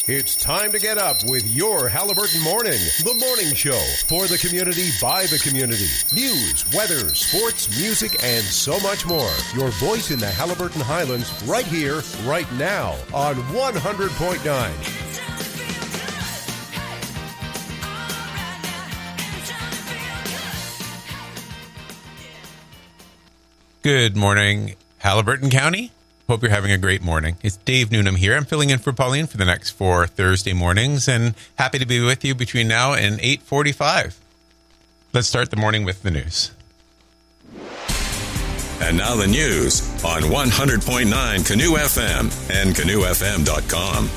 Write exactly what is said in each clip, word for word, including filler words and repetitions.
It's time to get up with your Halliburton Morning, the morning show for the community, by the community. News, weather, sports, music, and so much more. Your voice in the Halliburton Highlands right here, right now on one hundred point nine. Good morning, Halliburton County. Hope you're having a great morning. It's Dave Newnham here. I'm filling in for Pauline for the next four Thursday mornings, and happy to be with you between now and eight forty-five. Let's start the morning with the news. And now the news on one hundred point nine Canoe F M and canoe f m dot com.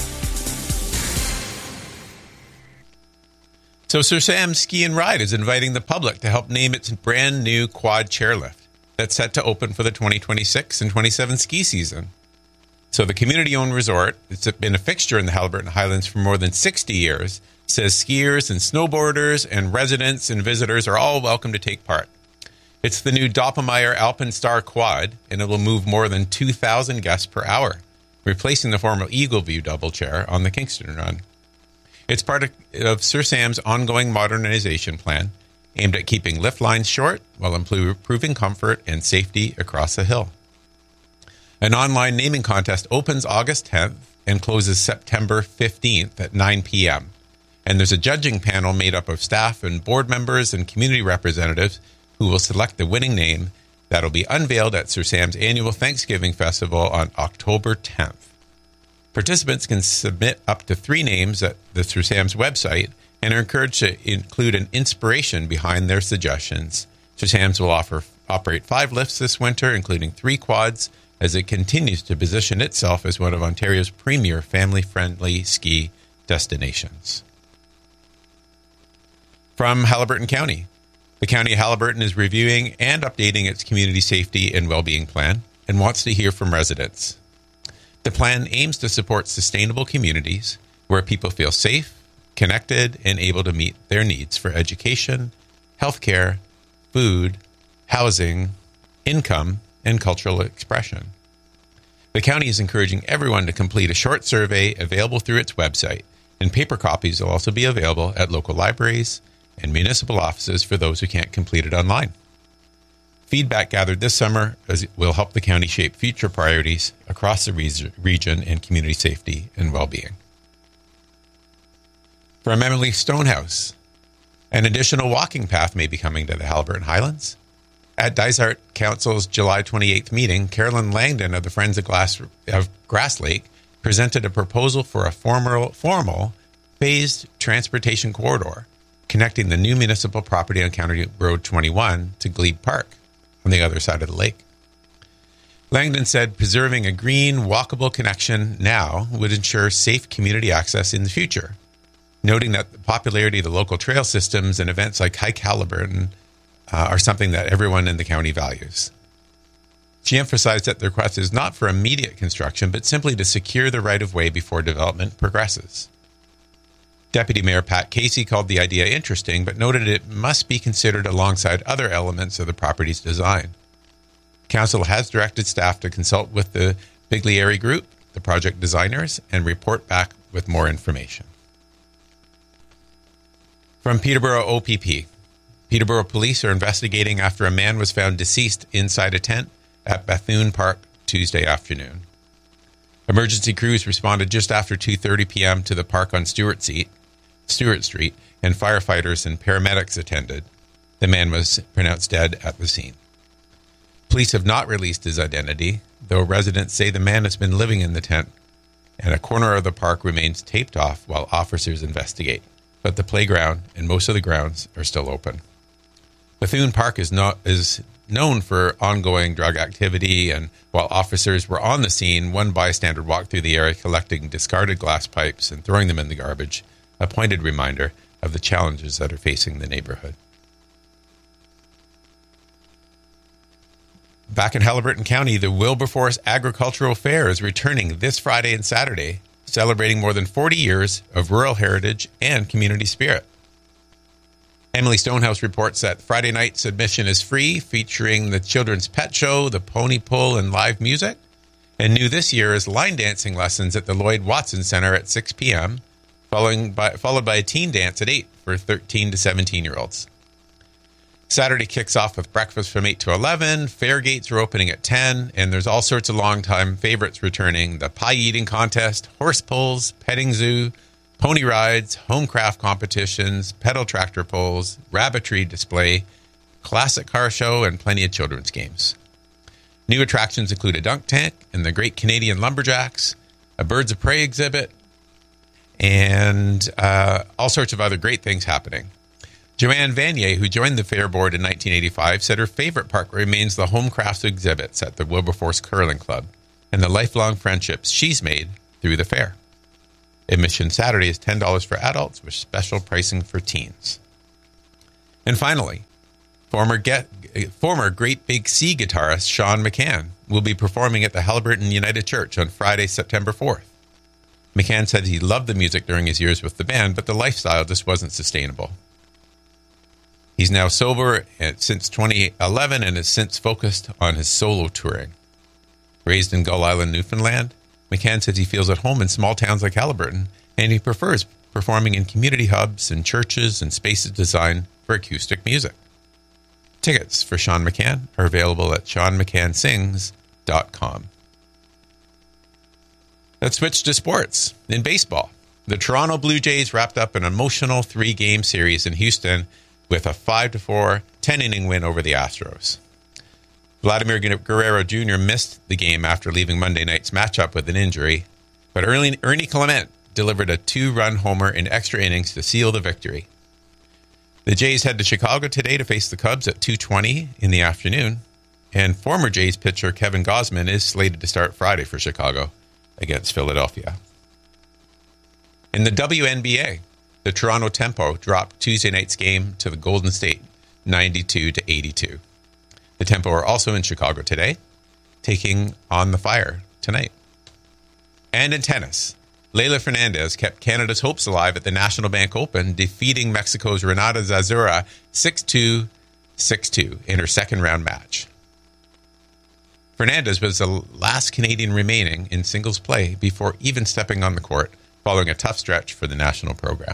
So Sir Sam's Ski and Ride is inviting the public to help name its brand new quad chairlift that's set to open for the twenty twenty-six and twenty-seven ski season. So the community-owned resort, it's been a fixture in the Halliburton Highlands for more than sixty years, says skiers and snowboarders and residents and visitors are all welcome to take part. It's the new Doppelmayr Alpenstar Quad, and it will move more than two thousand guests per hour, replacing the former Eagle View double chair on the Kingston Run. It's part of, of Sir Sam's ongoing modernization plan, aimed at keeping lift lines short while improving comfort and safety across the hill. An online naming contest opens August tenth and closes September fifteenth at nine p.m. And there's a judging panel made up of staff and board members and community representatives who will select the winning name that'll be unveiled at Sir Sam's annual Thanksgiving Festival on October tenth. Participants can submit up to three names at the Sir Sam's website and are encouraged to include an inspiration behind their suggestions. Sir Sam's will offer operate five lifts this winter, including three quads, as it continues to position itself as one of Ontario's premier family-friendly ski destinations. From Halliburton County, the County of Halliburton is reviewing and updating its community safety and well-being plan and wants to hear from residents. The plan aims to support sustainable communities where people feel safe, connected, and able to meet their needs for education, healthcare, food, housing, income, and cultural expression. The county is encouraging everyone to complete a short survey available through its website, and paper copies will also be available at local libraries and municipal offices for those who can't complete it online. Feedback gathered this summer will help the county shape future priorities across the region in community safety and well-being. From Emily Stonehouse, an additional walking path may be coming to the Halliburton Highlands. At Dysart Council's July twenty-eighth meeting, Carolyn Langdon of the Friends of, Glass, of Grass Lake presented a proposal for a formal, formal phased transportation corridor connecting the new municipal property on County Road twenty-one to Glebe Park on the other side of the lake. Langdon said preserving a green, walkable connection now would ensure safe community access in the future, noting that the popularity of the local trail systems and events like Hike Halliburton uh, are something that everyone in the county values. She emphasized that the request is not for immediate construction, but simply to secure the right-of-way before development progresses. Deputy Mayor Pat Casey called the idea interesting, but noted it must be considered alongside other elements of the property's design. Council has directed staff to consult with the Biglieri Group, the project designers, and report back with more information. From Peterborough O P P, Peterborough police are investigating after a man was found deceased inside a tent at Bethune Park Tuesday afternoon. Emergency crews responded just after two thirty p.m. to the park on Stewart Street, Stewart Street, and firefighters and paramedics attended. The man was pronounced dead at the scene. Police have not released his identity, though residents say the man has been living in the tent, and a corner of the park remains taped off while officers investigate. But the playground and most of the grounds are still open. Bethune Park is not is known for ongoing drug activity, and while officers were on the scene, one bystander walked through the area collecting discarded glass pipes and throwing them in the garbage, a pointed reminder of the challenges that are facing the neighborhood. Back in Halliburton County, the Wilberforce Agricultural Fair is returning this Friday and Saturday, celebrating more than forty years of rural heritage and community spirit. Emily Stonehouse reports that Friday night's admission is free, featuring the children's pet show, the pony pull, and live music. And new this year is line dancing lessons at the Lloyd Watson Center at six p.m., following by, followed by a teen dance at eight for thirteen to seventeen-year-olds. Saturday kicks off with breakfast from eight to eleven. Fair gates are opening at ten, and there's all sorts of long-time favorites returning. The pie eating contest, horse pulls, petting zoo, pony rides, home craft competitions, pedal tractor pulls, rabbitry display, classic car show, and plenty of children's games. New attractions include a dunk tank and the Great Canadian Lumberjacks, a Birds of Prey exhibit, and uh, all sorts of other great things happening. Joanne Vanier, who joined the fair board in nineteen eighty-five, said her favorite part remains the home crafts exhibits at the Wilberforce Curling Club and the lifelong friendships she's made through the fair. Admission Saturday is ten dollars for adults with special pricing for teens. And finally, former get, former Great Big Sea guitarist Sean McCann will be performing at the Haliburton United Church on Friday, September fourth. McCann said he loved the music during his years with the band, but the lifestyle just wasn't sustainable. He's now sober since twenty eleven and has since focused on his solo touring. Raised in Gull Island, Newfoundland, McCann says he feels at home in small towns like Haliburton, and he prefers performing in community hubs and churches and spaces designed for acoustic music. Tickets for Sean McCann are available at sean mccann sings dot com. Let's switch to sports. In baseball, the Toronto Blue Jays wrapped up an emotional three-game series in Houston with a five to four, ten-inning win over the Astros. Vladimir Guerrero Junior missed the game after leaving Monday night's matchup with an injury, but Ernie, Ernie Clement delivered a two-run homer in extra innings to seal the victory. The Jays head to Chicago today to face the Cubs at two twenty in the afternoon, and former Jays pitcher Kevin Gausman is slated to start Friday for Chicago against Philadelphia. In the W N B A, the Toronto Tempo dropped Tuesday night's game to the Golden State, ninety-two to eighty-two. The Tempo are also in Chicago today, taking on the Fire tonight. And in tennis, Leylah Fernandez kept Canada's hopes alive at the National Bank Open, defeating Mexico's Renata Zazura six two, six two in her second-round match. Fernandez was the last Canadian remaining in singles play before even stepping on the court, following a tough stretch for the national program.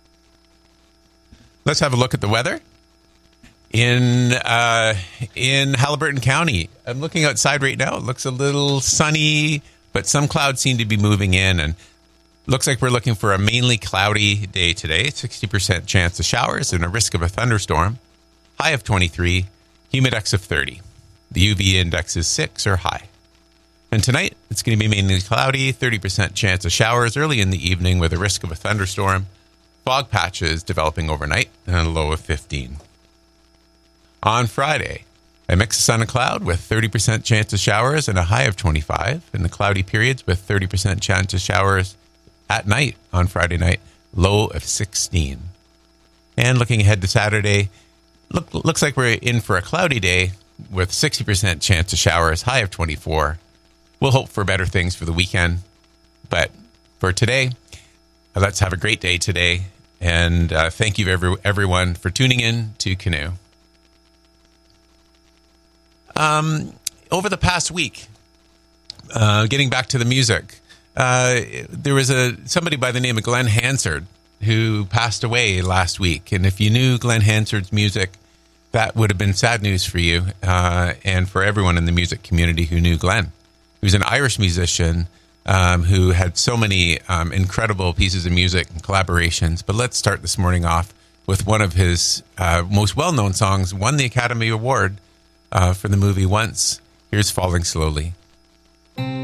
Let's have a look at the weather. In uh, in Haliburton County, I'm looking outside right now. It looks a little sunny, but some clouds seem to be moving in, and looks like we're looking for a mainly cloudy day today. sixty percent chance of showers and a risk of a thunderstorm. High of twenty-three, humidex of thirty. The U V index is six or high. And tonight, it's going to be mainly cloudy, thirty percent chance of showers early in the evening with a risk of a thunderstorm. Fog patches developing overnight and a low of fifteen. On Friday, a mix of sun and cloud with thirty percent chance of showers and a high of twenty-five, and the cloudy periods with thirty percent chance of showers at night on Friday night, low of sixteen. And looking ahead to Saturday, look, looks like we're in for a cloudy day with sixty percent chance of showers, high of twenty-four. We'll hope for better things for the weekend. But for today, let's have a great day today. And uh, thank you, every, everyone, for tuning in to Canoe. Um, over the past week, uh, getting back to the music, uh, there was a somebody by the name of Glenn Hansard who passed away last week. And if you knew Glenn Hansard's music, that would have been sad news for you uh, and for everyone in the music community who knew Glenn. He was an Irish musician um, who had so many um, incredible pieces of music and collaborations. But let's start this morning off with one of his uh, most well-known songs, won the Academy Award uh, for the movie Once. Here's Falling Slowly.